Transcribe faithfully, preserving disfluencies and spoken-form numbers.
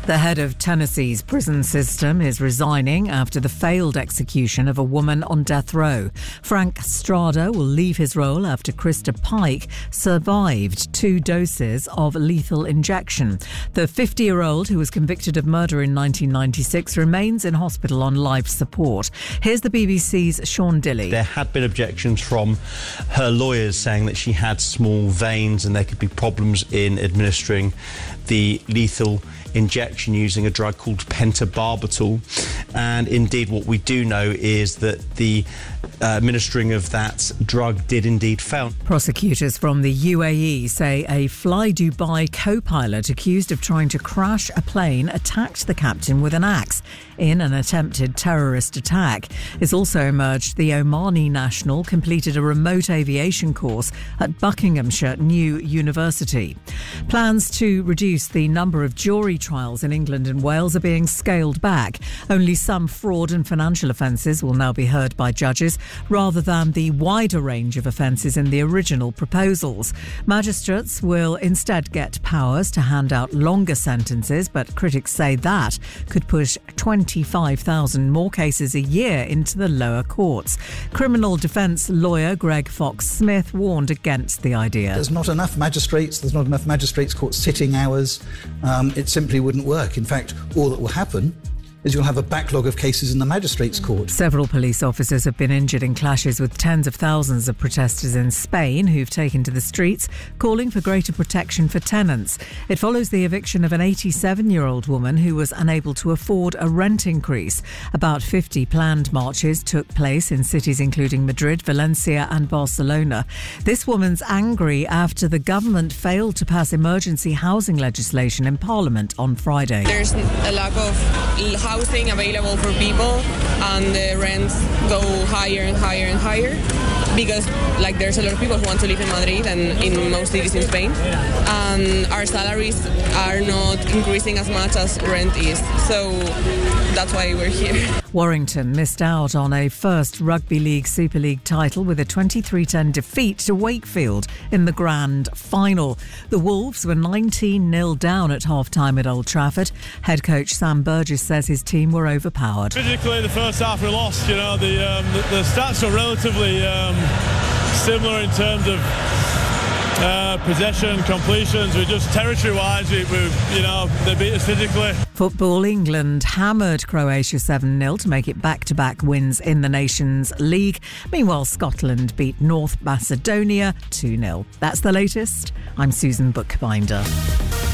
The head of Tennessee's prison system is resigning after the failed execution of a woman on death row. Frank Strada will leave his role after Krista Pike survived two doses of lethal injection. The fifty-year-old, who was convicted of murder in nineteen ninety-six, remains in hospital on life support. Here's the B B C's Sean Dilley. There had been objections from her lawyers saying that she had small veins and there could be problems in administering the lethal injection using a drug called pentobarbital. And indeed what we do know is that the uh, administering of that drug did indeed fail. Prosecutors from the U A E say a Fly Dubai co-pilot accused of trying to crash a plane attacked the captain with an axe in an attempted terrorist attack. It's also emerged the Omani national completed a remote aviation course at Buckinghamshire New University. Plans to reduce the number of jury trials in England and Wales are being scaled back. Only some fraud and financial offences will now be heard by judges, rather than the wider range of offences in the original proposals. Magistrates will instead get powers to hand out longer sentences, but critics say that could push twenty-five thousand more cases a year into the lower courts. Criminal defence lawyer Greg Fox-Smith warned against the idea. There's not enough magistrates, there's not enough magistrates' court sitting hours. Um, it simply wouldn't work. In fact, all that will happen is you'll have a backlog of cases in the magistrates' court. Several police officers have been injured in clashes with tens of thousands of protesters in Spain who've taken to the streets calling for greater protection for tenants. It follows the eviction of an eighty-seven-year-old woman who was unable to afford a rent increase. About fifty planned marches took place in cities including Madrid, Valencia and Barcelona. This woman's angry after the government failed to pass emergency housing legislation in Parliament on Friday. There's a lack of housing available for people and the rents go higher and higher and higher because like there's a lot of people who want to live in Madrid and in most cities in Spain, and our salaries are not increasing as much as rent is, so that's why we're here. Warrington missed out on a first Rugby League Super League title with a twenty-three ten defeat to Wakefield in the grand final. The Wolves were nineteen nil down at half-time at Old Trafford. Head coach Sam Burgess says his team were overpowered. Physically, the first half we lost. You know, the um, the, the stats are relatively um, similar in terms of uh, possession, completions. We just territory-wise, we, we you know, they beat us physically. Football, England hammered Croatia seven nil to make it back-to-back wins in the Nations League. Meanwhile, Scotland beat North Macedonia two nil. That's the latest. I'm Susan Bookbinder.